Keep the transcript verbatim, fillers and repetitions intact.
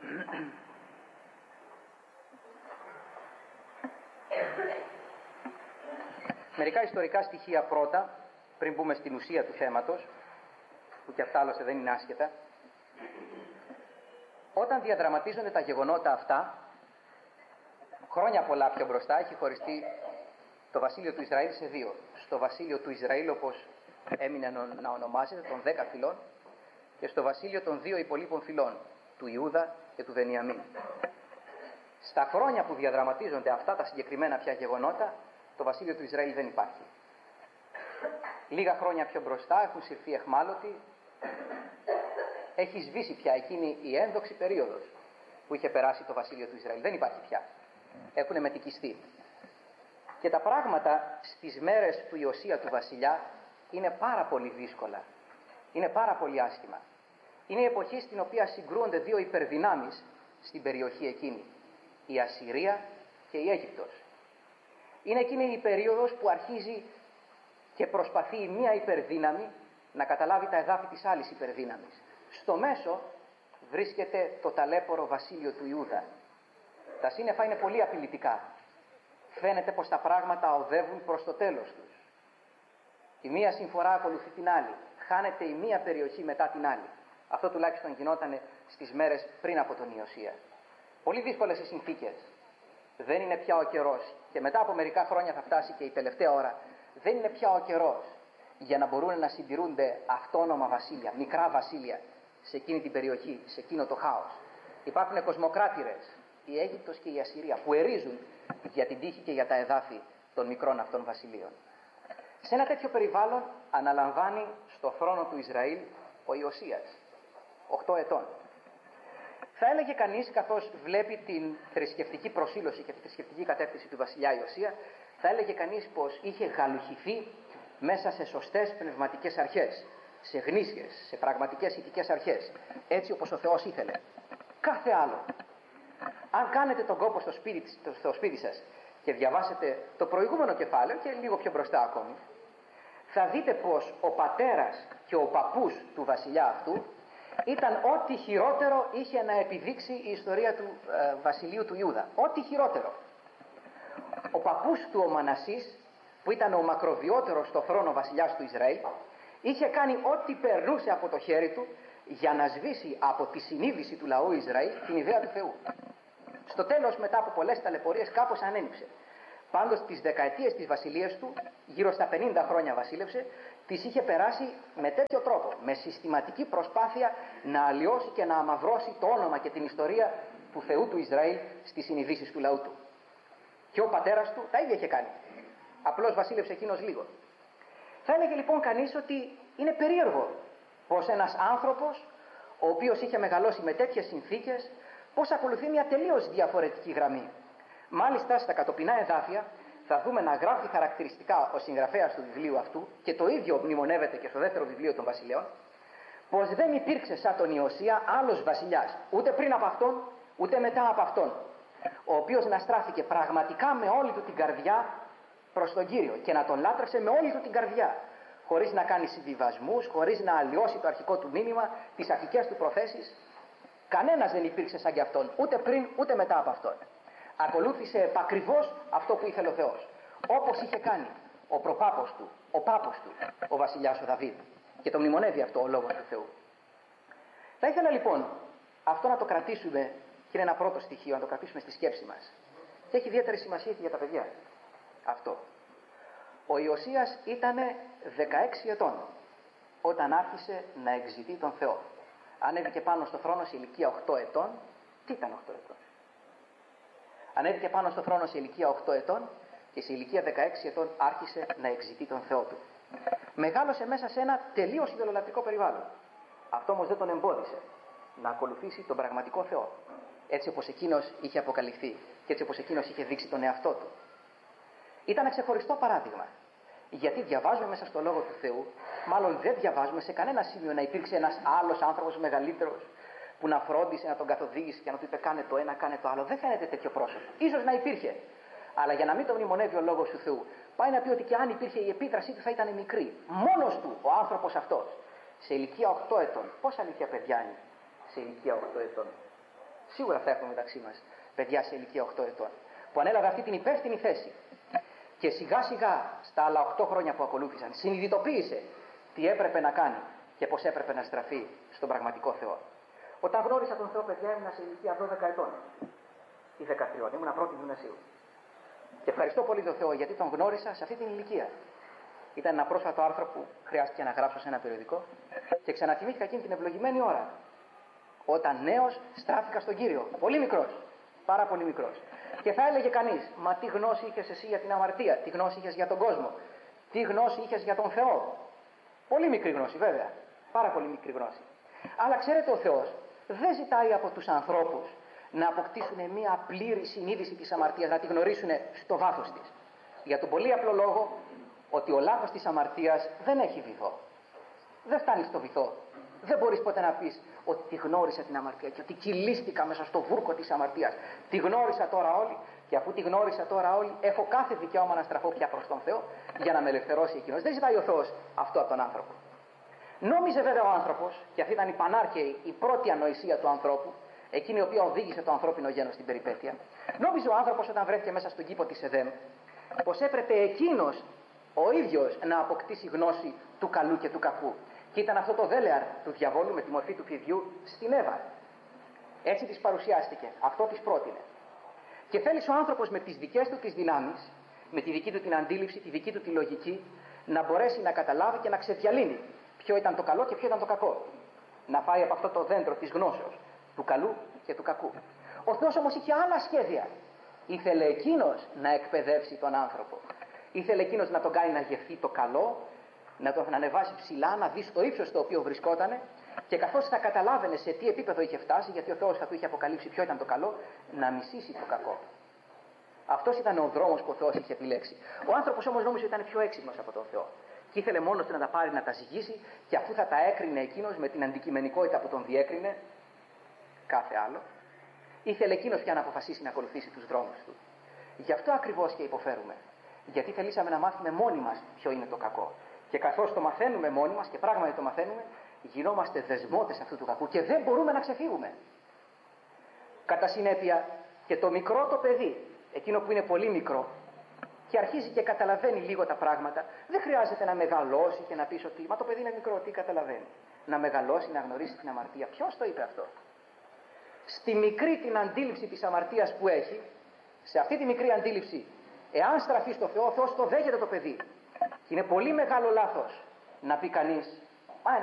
Μερικά ιστορικά στοιχεία πρώτα, πριν μπούμε στην ουσία του θέματος, που κι αυτά άλλωστε δεν είναι άσχετα. Όταν διαδραματίζονται τα γεγονότα αυτά, χρόνια πολλά πιο μπροστά, έχει χωριστεί το βασίλειο του Ισραήλ σε δύο. Στο βασίλειο του Ισραήλ, όπως έμεινε να ονομάζεται, των δέκα φυλών, και στο βασίλειο των δύο υπολείπων φυλών, του Ιούδα και του Βενιαμίν. Στα χρόνια που διαδραματίζονται αυτά τα συγκεκριμένα πια γεγονότα, το βασίλειο του Ισραήλ δεν υπάρχει. Λίγα χρόνια πιο μπροστά έχουν συρθεί αιχμάλωτοι, έχει σβήσει πια εκείνη η ένδοξη περίοδος που είχε περάσει το βασίλειο του Ισραήλ. Δεν υπάρχει πια. Έχουν μετικιστεί. Και τα πράγματα στις μέρες του Ιωσία του βασιλιά είναι πάρα πολύ δύσκολα. Είναι πάρα πολύ άσχημα. Είναι η εποχή στην οποία συγκρούονται δύο υπερδυνάμεις στην περιοχή εκείνη. Η Ασσυρία και η Αίγυπτος. Είναι εκείνη η περίοδος που αρχίζει και προσπαθεί η μία υπερδύναμη να καταλάβει τα εδάφη της άλλης υπερδύναμης. Στο μέσο βρίσκεται το ταλέπορο βασίλειο του Ιούδα. Τα σύννεφα είναι πολύ απειλητικά. Φαίνεται πως τα πράγματα οδεύουν προς το τέλος τους. Η μία συμφορά ακολουθεί την άλλη. Χάνεται η μία περιοχή μετά την άλλη. Αυτό τουλάχιστον γινόταν στις μέρες πριν από τον Ιωσία. Πολύ δύσκολες οι συνθήκες. Δεν είναι πια ο καιρός. Και μετά από μερικά χρόνια θα φτάσει και η τελευταία ώρα. Δεν είναι πια ο καιρός για να μπορούν να συντηρούνται αυτόνομα βασίλεια, μικρά βασίλεια σε εκείνη την περιοχή, σε εκείνο το χάος. Υπάρχουν κοσμοκράτηρες, η Αίγυπτος και η Ασσυρία, που ερίζουν για την τύχη και για τα εδάφη των μικρών αυτών βασιλείων. Σε ένα τέτοιο περιβάλλον αναλαμβάνει στο θρόνο του Ισραήλ ο Ιωσίας, οκτώ ετών. Θα έλεγε κανείς, καθώς βλέπει την θρησκευτική προσήλωση και τη θρησκευτική κατεύθυνση του βασιλιά Ιωσία, θα έλεγε κανείς πως είχε γαλουχηθεί μέσα σε σωστές πνευματικές αρχές, σε γνήσιες, σε πραγματικές ηθικές αρχές, έτσι όπως ο Θεός ήθελε. Κάθε άλλο. Αν κάνετε τον κόπο στο σπίτι, στο σπίτι σας και διαβάσετε το προηγούμενο κεφάλαιο και λίγο πιο μπροστά ακόμη, θα δείτε πως ο πατέρας και ο παππούς του βασιλιά αυτού ήταν ό,τι χειρότερο είχε να επιδείξει η ιστορία του ε, βασιλείου του Ιούδα. Ό,τι χειρότερο. Ο παππούς του ο Μανασής, που ήταν ο μακροβιότερος στο θρόνο βασιλιάς του Ισραήλ, είχε κάνει ό,τι περνούσε από το χέρι του για να σβήσει από τη συνείδηση του λαού Ισραήλ την ιδέα του Θεού. Στο τέλος, μετά από πολλές ταλαιπωρίες, κάπως ανένυψε. Πάντως τις δεκαετίες της βασιλείας του, γύρω στα πενήντα χρόνια βασίλευσε, τις είχε περάσει με τέτοιο τρόπο, με συστηματική προσπάθεια να αλλοιώσει και να αμαυρώσει το όνομα και την ιστορία του Θεού του Ισραήλ στις συνειδήσεις του λαού του. Και ο πατέρας του τα ίδια είχε κάνει. Απλώς βασίλευσε εκείνος λίγο. Θα έλεγε λοιπόν κανείς ότι είναι περίεργο πως ένας άνθρωπος, ο οποίος είχε μεγαλώσει με τέτοιες συνθήκες, πως ακολουθεί μια τελείως διαφορετική γραμμή. Μάλιστα στα κατοπινά εδάφια θα δούμε να γράφει χαρακτηριστικά ο συγγραφέας του βιβλίου αυτού, και το ίδιο μνημονεύεται και στο δεύτερο βιβλίο των βασιλέων, πως δεν υπήρξε σαν τον Ιωσία άλλος βασιλιάς, ούτε πριν από αυτόν, ούτε μετά από αυτόν, ο οποίος να στράφηκε πραγματικά με όλη του την καρδιά προς τον Κύριο και να τον λάτρεψε με όλη του την καρδιά, χωρίς να κάνει συμβιβασμούς, χωρίς να αλλοιώσει το αρχικό του μήνυμα, τις αρχικές του προθέσεις. Κανένας δεν υπήρξε σαν κι αυτόν, ούτε πριν ούτε μετά από αυτόν. Ακολούθησε επακριβώς αυτό που ήθελε ο Θεός, όπως είχε κάνει ο προπάπος του, ο πάπος του, ο βασιλιάς ο Δαβίδ, και το μνημονεύει αυτό ο λόγος του Θεού. Θα ήθελα λοιπόν αυτό να το κρατήσουμε, και είναι ένα πρώτο στοιχείο, να το κρατήσουμε στη σκέψη μας, και έχει ιδιαίτερη σημασία και για τα παιδιά αυτό. Ο Ιωσίας ήταν δεκαέξι ετών όταν άρχισε να εξητεί τον Θεό. Ανέβηκε πάνω στο θρόνο σε ηλικία οκτώ ετών. Τι ήταν οκτώ ετών? Ανέβηκε πάνω στο θρόνο σε ηλικία οκτώ ετών και σε ηλικία δεκαέξι ετών άρχισε να εξητεί τον Θεό του. Μεγάλωσε μέσα σε ένα τελείως ιδωλολατρικό περιβάλλον. Αυτό όμως δεν τον εμπόδισε να ακολουθήσει τον πραγματικό Θεό, έτσι όπως εκείνος είχε αποκαλυφθεί και έτσι όπως εκείνος είχε δείξει τον εαυτό του. Ήταν ξεχωριστό παράδειγμα. Γιατί διαβάζουμε μέσα στο Λόγο του Θεού, μάλλον δεν διαβάζουμε σε κανένα σημείο να υπήρξε ένας άλλος άνθρωπος μεγαλύτερος που να φρόντισε, να τον καθοδήγησε και να του είπε κάνε το ένα, κάνε το άλλο. Δεν φαίνεται τέτοιο πρόσωπο. Ίσως να υπήρχε. Αλλά για να μην το μνημονεύει ο Λόγος του Θεού, πάει να πει ότι και αν υπήρχε, η επίδρασή του θα ήταν μικρή. Μόνος του ο άνθρωπος αυτός, σε ηλικία οκτώ ετών. Πόσα αλήθεια παιδιά είναι σε ηλικία οκτώ ετών? Σίγουρα θα έχουμε μεταξύ μας παιδιά σε ηλικία οκτώ ετών, που ανέλαβε αυτή την υπεύθυνη θέση. Και σιγά σιγά στα άλλα οκτώ χρόνια που ακολούθησαν συνειδητοποίησε τι έπρεπε να κάνει και πώς έπρεπε να στραφεί στον πραγματικό Θεό. Όταν γνώρισα τον Θεό, παιδιά, ήμουνα σε ηλικία δώδεκα ετών ή δεκατρία, ήμουνα πρώτη γυμνασίου. Και ευχαριστώ πολύ τον Θεό γιατί τον γνώρισα σε αυτή την ηλικία. Ήταν ένα πρόσφατο άρθρο που χρειάστηκε να γράψω σε ένα περιοδικό και ξαναθυμήθηκα εκείνη την ευλογημένη ώρα. Όταν νέος στράφηκα στον Κύριο. Πολύ μικρός. Πάρα πολύ μικρός. Και θα έλεγε κανείς, μα τι γνώση είχες εσύ για την αμαρτία, τι γνώση είχες για τον κόσμο, τι γνώση είχες για τον Θεό. Πολύ μικρή γνώση, βέβαια. Πάρα πολύ μικρή γνώση. Αλλά ξέρετε, ο Θεός δεν ζητάει από τους ανθρώπους να αποκτήσουν μια πλήρη συνείδηση της αμαρτίας, να τη γνωρίσουν στο βάθος της. Για τον πολύ απλό λόγο ότι ο λάθος της αμαρτίας δεν έχει βυθό. Δεν φτάνει στο βυθό. Δεν μπορείς ποτέ να πεις ότι τη γνώρισα την αμαρτία και ότι κυλίστηκα μέσα στο βούρκο της αμαρτίας. Τη γνώρισα τώρα όλη και αφού τη γνώρισα τώρα όλη έχω κάθε δικαίωμα να στραφώ πια προς τον Θεό για να με ελευθερώσει εκείνος. Δεν ζητάει ο Θεός αυτό από τον άνθρωπο. Νόμιζε βέβαια ο άνθρωπος, και αυτή ήταν η πανάρχαιη, η πρώτη ανοησία του ανθρώπου, εκείνη η οποία οδήγησε το ανθρώπινο γένος στην περιπέτεια. Νόμιζε ο άνθρωπος όταν βρέθηκε μέσα στον κήπο της Εδέμ πως έπρεπε εκείνος ο ίδιος να αποκτήσει γνώση του καλού και του κακού. Και ήταν αυτό το δέλεαρ του διαβόλου με τη μορφή του παιδιού στην Εύα. Έτσι της παρουσιάστηκε, αυτό της πρότεινε. Και θέλησε ο άνθρωπος με τις δικές του τις δυνάμεις, με τη δική του την αντίληψη, τη δική του τη λογική, να μπορέσει να καταλάβει και να ξεδιαλύνει ποιο ήταν το καλό και ποιο ήταν το κακό. Να φάει από αυτό το δέντρο της γνώσεως, του καλού και του κακού. Ο Θεός όμως είχε άλλα σχέδια. Ήθελε εκείνος να εκπαιδεύσει τον άνθρωπο. Ήθελε εκείνος να τον κάνει να γευθεί το καλό, να τον ανεβάσει ψηλά, να δει στο ύψος στο οποίο βρισκότανε και καθώς θα καταλάβαινε σε τι επίπεδο είχε φτάσει, γιατί ο Θεός θα του είχε αποκαλύψει ποιο ήταν το καλό, να μισήσει το κακό. Αυτός ήταν ο δρόμος που ο Θεός είχε επιλέξει. Ο άνθρωπος όμως νόμιζε ότι ήταν πιο έξυπνος από τον Θεό. Και ήθελε μόνος του να τα πάρει να τα ζυγίσει και αφού θα τα έκρινε εκείνος με την αντικειμενικότητα που τον διέκρινε κάθε άλλο, ήθελε εκείνος πια να αποφασίσει να ακολουθήσει τους δρόμους του. Γι' αυτό ακριβώς και υποφέρουμε. Γιατί θελήσαμε να μάθουμε μόνοι μας ποιο είναι το κακό. Και καθώς το μαθαίνουμε μόνοι μας και πράγματι το μαθαίνουμε, γινόμαστε δεσμότες αυτού του κακού και δεν μπορούμε να ξεφύγουμε. Κατά συνέπεια και το μικρό το παιδί, εκείνο που είναι πολύ μικρό και αρχίζει και καταλαβαίνει λίγο τα πράγματα, δεν χρειάζεται να μεγαλώσει και να πεις ότι μα το παιδί είναι μικρό, τι καταλαβαίνει. Να μεγαλώσει, να γνωρίσει την αμαρτία. Ποιος το είπε αυτό? Στη μικρή την αντίληψη της αμαρτίας που έχει, σε αυτή τη μικρή αντίληψη, εάν στραφεί στο Θεό, ο Θεός το δέχεται το παιδί. Και είναι πολύ μεγάλο λάθος να πει κανείς